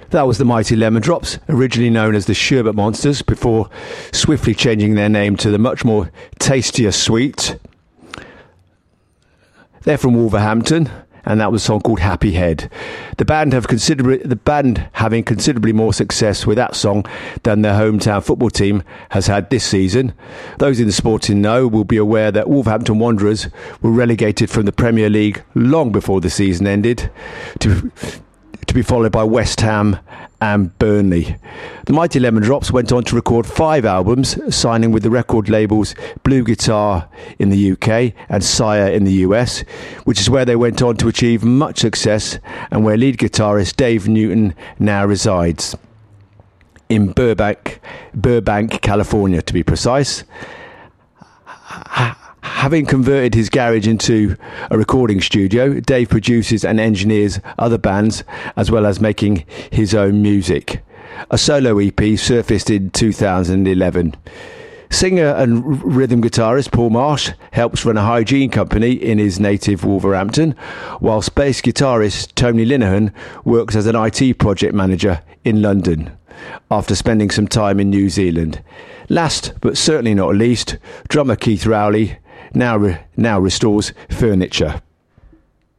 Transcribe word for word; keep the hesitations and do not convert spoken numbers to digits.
That was the mighty Lemon Drops, originally known as the Sherbet Monsters, before swiftly changing their name to the much more tastier Sweet. They're from Wolverhampton, and that was a song called Happy Head. The band have considerably, the band having considerably more success with that song than their hometown football team has had this season. Those in the sporting know will be aware that Wolverhampton Wanderers were relegated from the Premier League long before the season ended, to to be followed by West Ham and Burnley. The mighty Lemon Drops went on to record five albums, signing with the record labels Blue Guitar in the U K and Sire in the U S, which is where they went on to achieve much success and where lead guitarist Dave Newton now resides. In Burbank, Burbank, California, to be precise. Having converted his garage into a recording studio, Dave produces and engineers other bands, as well as making his own music. A solo E P surfaced in two thousand eleven. Singer and rhythm guitarist Paul Marsh helps run a hygiene company in his native Wolverhampton, whilst bass guitarist Tony Linehan works as an I T project manager in London, after spending some time in New Zealand. Last, but certainly not least, drummer Keith Rowley now re- now restores furniture.